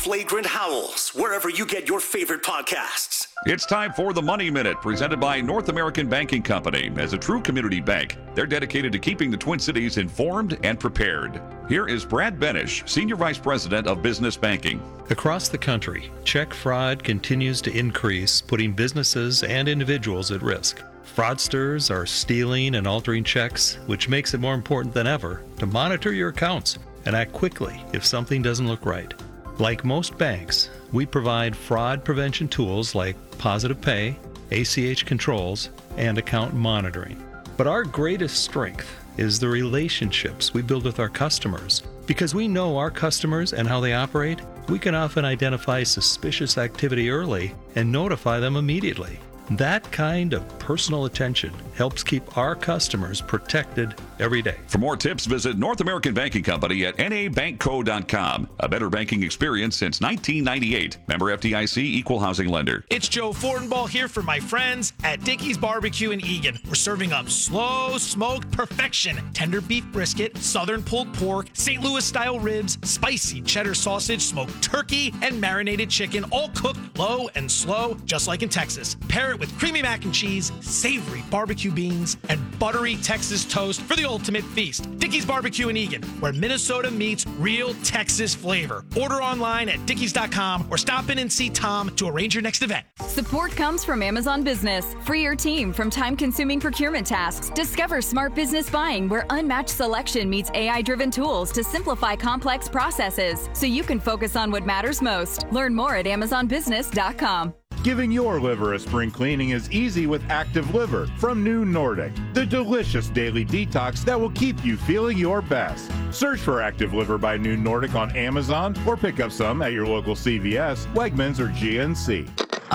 Flagrant Howls, wherever you get your favorite podcasts. It's time for the Money Minute, presented by North American Banking Company. As a true community bank, they're dedicated to keeping the Twin Cities informed and prepared. Here is Brad Benish, Senior Vice President of Business Banking. Across the country, check fraud continues to increase, putting businesses and individuals at risk. Fraudsters are stealing and altering checks, which makes it more important than ever to monitor your accounts and act quickly if something doesn't look right. Like most banks, we provide fraud prevention tools like Positive Pay, ACH controls, and account monitoring. But our greatest strength is the relationships we build with our customers. Because we know our customers and how they operate, we can often identify suspicious activity early and notify them immediately. That kind of personal attention helps keep our customers protected every day. For more tips, visit North American Banking Company at nabankco.com. A better banking experience since 1998. Member FDIC, Equal Housing Lender. It's Joe Fortenbaugh here for my friends at Dickey's Barbecue in Eagan. We're serving up slow smoked perfection. Tender beef brisket, southern pulled pork, St. Louis style ribs, spicy cheddar sausage, smoked turkey, and marinated chicken, all cooked low and slow, just like in Texas. Pair it with creamy mac and cheese, savory barbecue beans, and buttery Texas toast for the ultimate feast. Dickey's Barbecue in Eagan, where Minnesota meets real Texas flavor. Order online at dickeys.com or stop in and see Tom to arrange your next event. Support comes from Amazon Business. Free your team from time-consuming procurement tasks. Discover smart business buying, where unmatched selection meets AI-driven tools to simplify complex processes, so you can focus on what matters most. Learn more at amazonbusiness.com. Giving your liver a spring cleaning is easy with Active Liver from New Nordic, the delicious daily detox that will keep you feeling your best. Search for Active Liver by New Nordic on Amazon or pick up some at your local CVS, Wegmans, or GNC.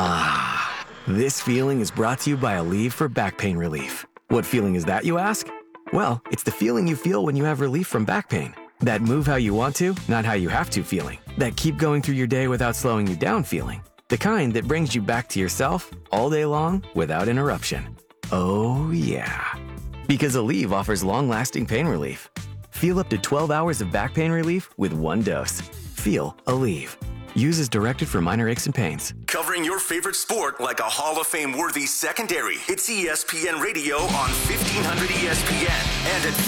Ah, this feeling is brought to you by Aleve for back pain relief. What feeling is that, you ask? Well, it's the feeling you feel when you have relief from back pain. That move how you want to, not how you have to feeling. That keep going through your day without slowing you down feeling. The kind that brings you back to yourself all day long without interruption. Oh, yeah. Because Aleve offers long-lasting pain relief. Feel up to 12 hours of back pain relief with one dose. Feel Aleve. Use as directed for minor aches and pains. Covering your favorite sport like a Hall of Fame-worthy secondary. It's ESPN Radio on 1500 ESPN and at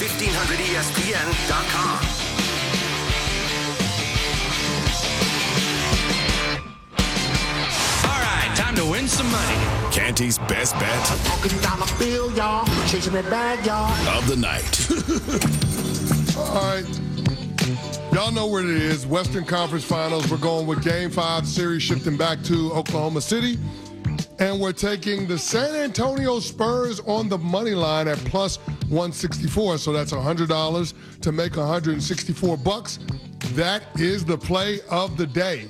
1500ESPN.com. Time to win some money. Canty's best bet walking down the field, y'all, chasing that bag, y'all, of the night. All right. Y'all know what it is. Western Conference Finals. We're going with Game 5 series shifting back to Oklahoma City. And we're taking the San Antonio Spurs on the money line at plus 164. So that's $100 to make $164. That is the play of the day.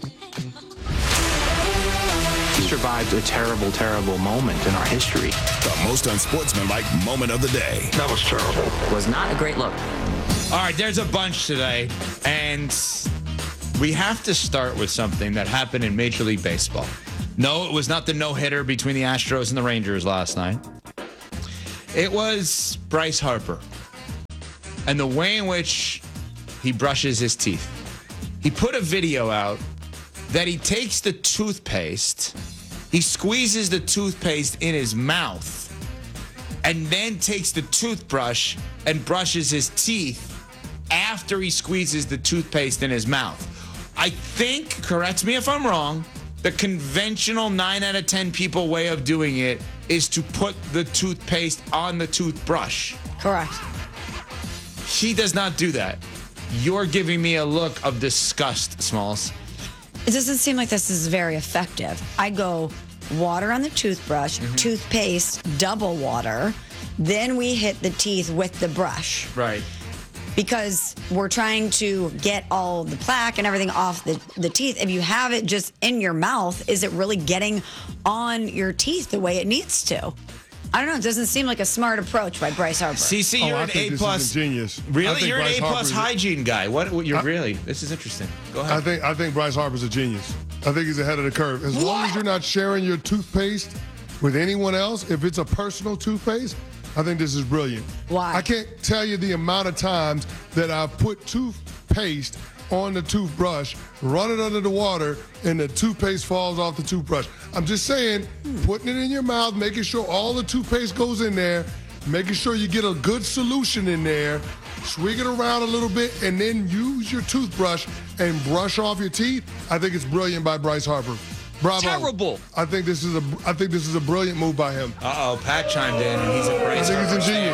Survived a terrible, terrible moment in our history. The most unsportsmanlike moment of the day. That was terrible. Was not a great look. All right, there's a bunch today, and we have to start with something that happened in Major League Baseball. No, it was not the no-hitter between the Astros and the Rangers last night. It was Bryce Harper and the way in which he brushes his teeth. He put a video out that he takes the toothpaste, he squeezes the toothpaste in his mouth, and then takes the toothbrush and brushes his teeth after he squeezes the toothpaste in his mouth. I think, correct me if I'm wrong, the conventional 9 out of 10 people way of doing it is to put the toothpaste on the toothbrush. Correct. He does not do that. You're giving me a look of disgust, Smalls. It doesn't seem like this is very effective. I go water on the toothbrush, toothpaste, double water, then we hit the teeth with the brush. Right. Because we're trying to get all the plaque and everything off the teeth. If you have it just in your mouth, is it really getting on your teeth the way it needs to? I don't know. It doesn't seem like a smart approach by Bryce Harper. CC, you're an A+. This is genius. Really? You're Bryce an A+ Harper hygiene guy. This is interesting. Go ahead. I think Bryce Harper's a genius. I think he's ahead of the curve. As long as you're not sharing your toothpaste with anyone else, if it's a personal toothpaste, I think this is brilliant. Why? I can't tell you the amount of times that I've put toothpaste on the toothbrush, run it under the water, and the toothpaste falls off the toothbrush. I'm just saying, putting it in your mouth, making sure all the toothpaste goes in there, making sure you get a good solution in there, swig it around a little bit, and then use your toothbrush and brush off your teeth. I think it's brilliant by Bryce Harper. Bravo. Terrible. I think this is a brilliant move by him. Pat chimed in, and he's a Bryce I think Harper he's ingenious.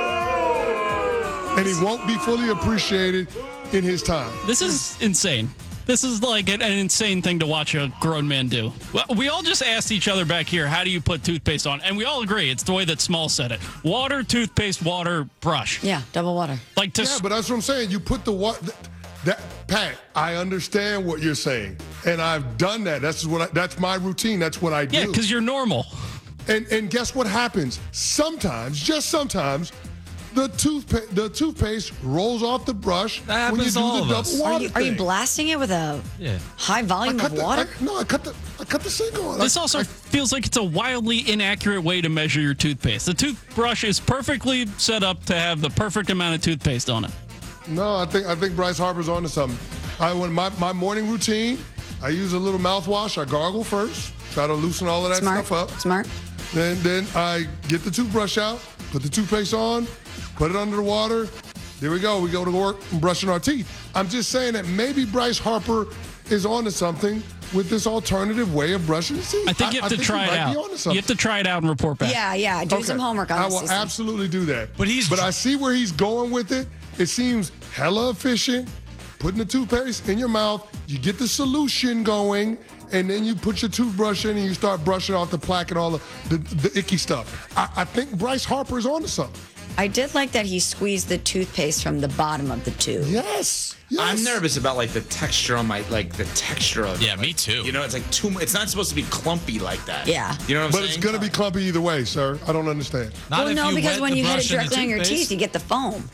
And he won't be fully appreciated in his time. This is insane. This is like an insane thing to watch a grown man do. We all just asked each other back here, how do you put toothpaste on? And we all agree it's the way that Small said it. Water, toothpaste, water, brush. Yeah, double water. Like to Yeah, but that's what I'm saying. You put the water. Pat, I understand what you're saying, and I've done that. That's my routine. That's what I do. Yeah, because you're normal. And guess what happens? Sometimes, just sometimes, the toothpaste rolls off the brush That when you happens do to all the of double us. water Are you thing. blasting it with a high volume of water? I cut the sink on. This also feels like it's a wildly inaccurate way to measure your toothpaste. The toothbrush is perfectly set up to have the perfect amount of toothpaste on it. No, I think Bryce Harper's onto something. When my morning routine, I use a little mouthwash. I gargle first, try to loosen all of that stuff up. Smart. Then I get the toothbrush out, put the toothpaste on, put it under the water. There we go. We go to work and brushing our teeth. I'm just saying that maybe Bryce Harper is onto something with this alternative way of brushing his teeth. I think you have to try it out. You have to try it out and report back. Yeah. Do some homework on I this. will System. absolutely do that. But I see where he's going with it. It seems hella efficient. Putting the toothpaste in your mouth, you get the solution going, and then you put your toothbrush in and you start brushing off the plaque and all the icky stuff. I think Bryce Harper is onto something. I did like that he squeezed the toothpaste from the bottom of the tube. Yes. I'm nervous about like the texture on the texture of it. Yeah, me too. You know, it's like too. It's not supposed to be clumpy like that. Yeah. You know what I'm But saying? it's going to be clumpy either way, sir. I don't understand. Well, no, because when you hit it directly on your teeth, you get the foam.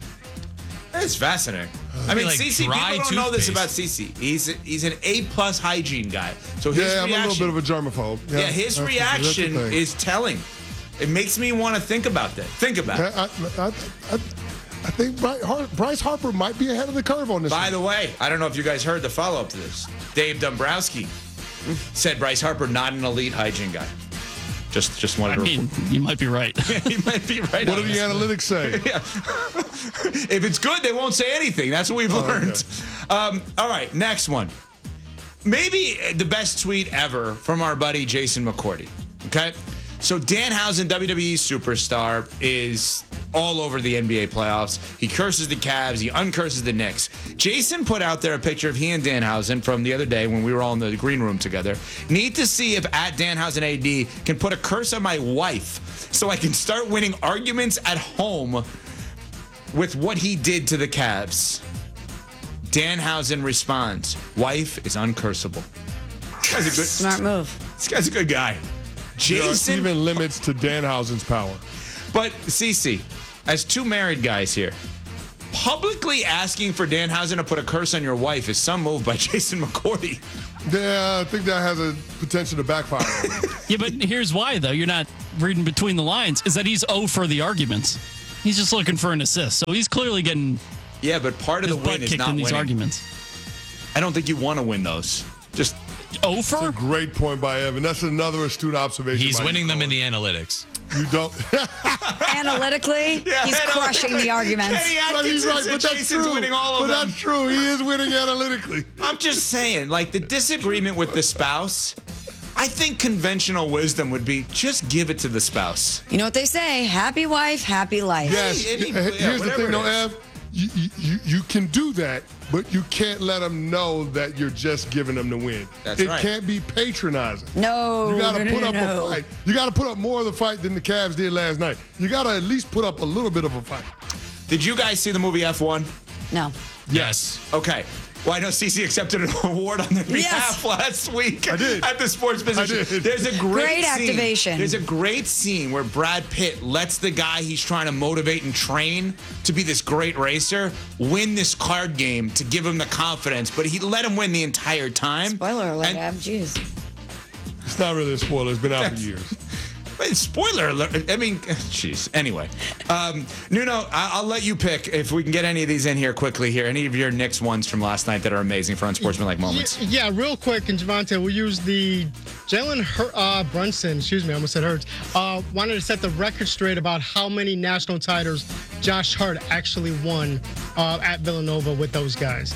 It's fascinating. I mean, like CC, dry people don't know this toothpaste. about CC. He's an A+ hygiene guy. So his Yeah, I'm a little reaction, bit of a germaphobe. yeah, his that's reaction the thing. is telling. It makes me want to think about that. Think about it. I think Bryce Harper might be ahead of the curve on this. By the way, I don't know if you guys heard the follow-up to this. Dave Dombrowski said Bryce Harper not an elite hygiene guy. Just wanted to report. You might be right. You might be right. What do the analytics say? If it's good, they won't say anything. That's what we've learned. Okay. All right, next one. Maybe the best tweet ever from our buddy Jason McCourty. Okay? So Danhausen, WWE superstar, is all over the NBA playoffs. He curses the Cavs. He uncurses the Knicks. Jason put out there a picture of he and Danhausen from the other day when we were all in the green room together. Need to see if at Danhausen AD can put a curse on my wife so I can start winning arguments at home with what he did to the Cavs. Danhausen responds, wife is uncursable. This guy's a good, Smart move. This guy's a good guy. There are Jason, even limits to Danhausen's power. but Cece, as two married guys here, publicly asking for Danhausen to put a curse on your wife is some move by Jason McCourty. Yeah, I think that has a potential to backfire. Yeah, but here's why, though. You're not reading between the lines, is that he's 0 for the arguments. He's just looking for an assist. So he's clearly getting Yeah, but part of his the butt win is kicked not in these winning. arguments. I don't think you want to win those. Just 0 for? Great point by Evan. That's another astute observation. He's by winning them Nicole. in the analytics. You don't. Analytically, he's crushing the arguments. Kenny But he's right, Atkinson but said that's Jason's true. winning all of But them. that's true. He is winning analytically. I'm just saying, like the disagreement with the spouse, I think conventional wisdom would be just give it to the spouse. You know what they say? Happy wife, happy life. Yes. Here's Here's the thing, though, Ev. Ev. You can do that, but you can't let them know that you're just giving them the win. That's it right. can't be patronizing. No, You got to no, put no, up no. a fight. You got to put up more of the fight than the Cavs did last night. You got to at least put up a little bit of a fight. Did you guys see the movie F1? No. Yes. Okay. Well, I know Cece accepted an award on their behalf last week I did. at the Sports Business. I did. There's a great scene. activation. There's a great scene where Brad Pitt lets the guy he's trying to motivate and train to be this great racer win this card game to give him the confidence, but he let him win the entire time. Spoiler alert, And- Ab. Jeez. It's not really a spoiler. It's been out for years. Spoiler alert. I mean, jeez. Anyway, Nuno, I'll let you pick if we can get any of these in here quickly here. Any of your Knicks ones from last night that are amazing for unsportsmanlike moments. Yeah, real quick. And Javante, we'll use the Jalen Brunson, excuse me, I almost said Hurts, wanted to set the record straight about how many national titles Josh Hart actually won at Villanova with those guys.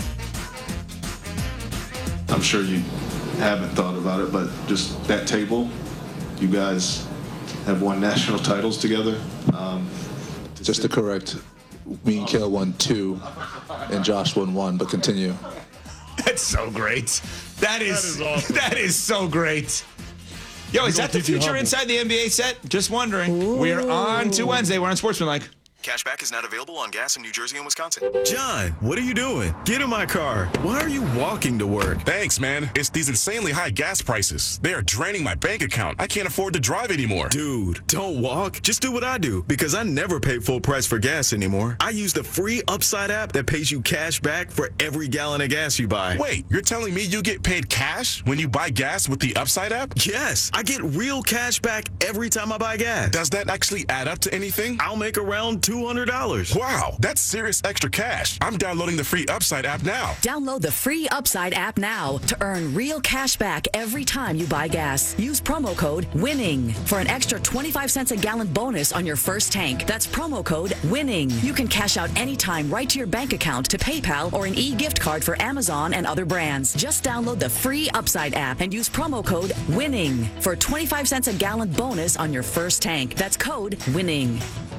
I'm sure you haven't thought about it, but just that table, you guys have won national titles together. Just to correct, me and Kale won 2, and Josh won 1, but continue. That's so great. That is awesome. That is so great. Yo, is that the future inside the NBA set? Just wondering. Ooh. We're on to Wednesday. We're on Sportsmanlike. Cashback is not available on gas in New Jersey and Wisconsin. John, what are you doing? Get in my car. Why are you walking to work? Thanks, man. It's these insanely high gas prices. They are draining my bank account. I can't afford to drive anymore. Dude, don't walk. Just do what I do, because I never pay full price for gas anymore. I use the free Upside app that pays you cash back for every gallon of gas you buy. Wait, you're telling me you get paid cash when you buy gas with the Upside app? Yes, I get real cash back every time I buy gas. Does that actually add up to anything? I'll make around $200. Wow, that's serious extra cash. I'm downloading the free Upside app now. Download the free Upside app now to earn real cash back every time you buy gas. Use promo code WINNING for an extra 25 cents a gallon bonus on your first tank. That's promo code WINNING. You can cash out anytime right to your bank account, to PayPal, or an e-gift card for Amazon and other brands. Just download the free Upside app and use promo code WINNING for a 25 cents a gallon bonus on your first tank. That's code WINNING.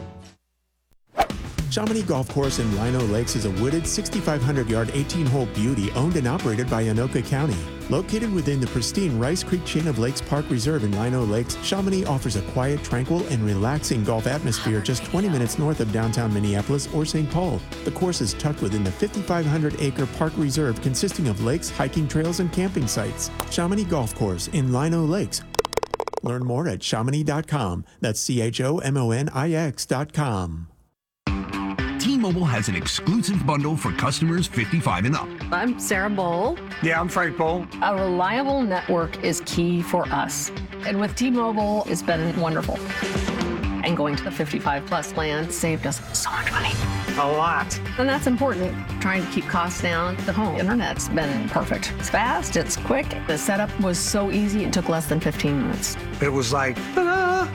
Chamonix Golf Course in Lino Lakes is a wooded 6,500-yard 18-hole beauty owned and operated by Anoka County. Located within the pristine Rice Creek Chain of Lakes Park Reserve in Lino Lakes, Chamonix offers a quiet, tranquil, and relaxing golf atmosphere just 20 minutes north of downtown Minneapolis or St. Paul. The course is tucked within the 5,500-acre park reserve consisting of lakes, hiking trails, and camping sites. Chamonix Golf Course in Lino Lakes. Learn more at chamonix.com. That's CHOMONIX.com. T-Mobile has an exclusive bundle for customers 55 and up. I'm Sarah Bowl. Yeah, I'm Frank Bowl. A reliable network is key for us. And with T-Mobile, it's been wonderful. And going to the 55 plus plan saved us so much money. A lot. And that's important. Trying to keep costs down. The home internet's been perfect. It's fast, it's quick. The setup was so easy, it took less than 15 minutes. It was like, ta-da!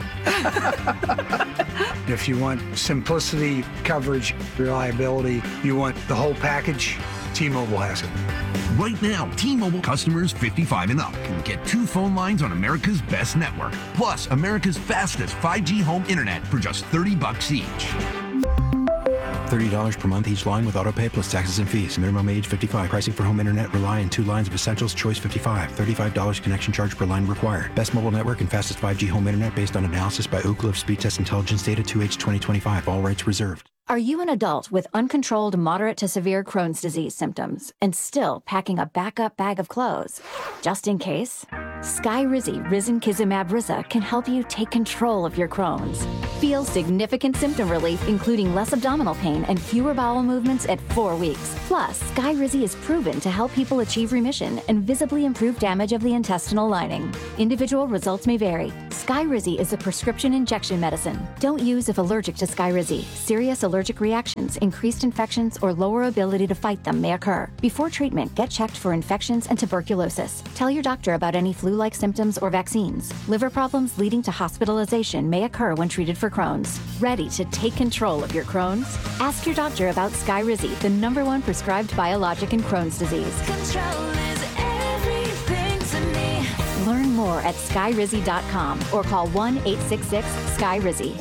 If you want simplicity, coverage, reliability, you want the whole package, T-Mobile has it. Right now, T-Mobile customers 55 and up can get 2 phone lines on America's best network, plus America's fastest 5G home internet for just $30 each. $30 per month each line with autopay plus taxes and fees. Minimum age 55. Pricing for home internet rely on 2 lines of Essentials. Choice 55. $35 connection charge per line required. Best mobile network and fastest 5G home internet based on analysis by Ookla of Speed Test Intelligence data 2H 2025. All rights reserved. Are you an adult with uncontrolled moderate to severe Crohn's disease symptoms and still packing a backup bag of clothes? Just in case, Skyrizi Risankizumab Riza can help you take control of your Crohn's. Feel significant symptom relief, including less abdominal pain and fewer bowel movements at 4 weeks. Plus, Skyrizi is proven to help people achieve remission and visibly improve damage of the intestinal lining. Individual results may vary. Skyrizi is a prescription injection medicine. Don't use if allergic to Skyrizi. Serious allergic reactions, increased infections, or lower ability to fight them may occur. Before treatment, get checked for infections and tuberculosis. Tell your doctor about any flu-like symptoms or vaccines. Liver problems leading to hospitalization may occur when treated for Crohn's. Ready to take control of your Crohn's? Ask your doctor about Skyrizi, the #1 prescribed biologic in Crohn's disease. Control is everything to me. Learn more at skyrizi.com or call 1-866-SKYRIZI.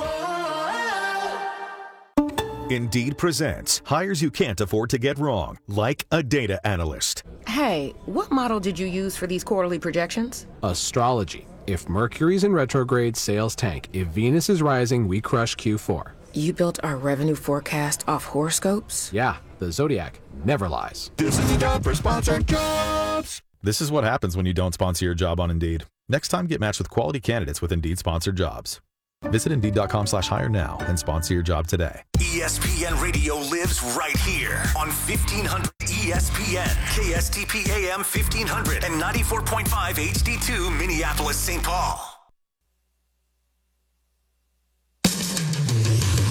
Indeed presents hires you can't afford to get wrong, like a data analyst. Hey, what model did you use for these quarterly projections? Astrology. If Mercury's in retrograde, sales tank. If Venus is rising, we crush Q4. You built our revenue forecast off horoscopes? Yeah, the Zodiac never lies. This is the job for sponsored jobs. This is what happens when you don't sponsor your job on Indeed. Next time, get matched with quality candidates with Indeed sponsored jobs. Visit Indeed.com/hire now and sponsor your job today. ESPN Radio lives right here on 1500 ESPN, KSTP AM 1500 and 94.5 HD2 Minneapolis, St. Paul.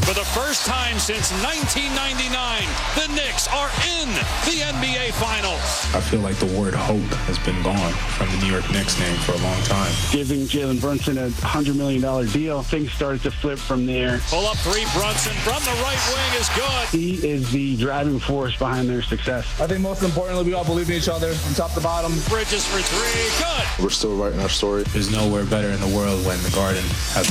For the first time since 1999, the Knicks are in the NBA Finals. I feel like the word hope has been gone from the New York Knicks name for a long time. Giving Jalen Brunson a $100 million deal, things started to flip from there. Pull up three, Brunson from the right wing is good. He is the driving force behind their success. I think most importantly, we all believe in each other from top to bottom. Bridges for three, good. We're still writing our story. There's nowhere better in the world when the Garden has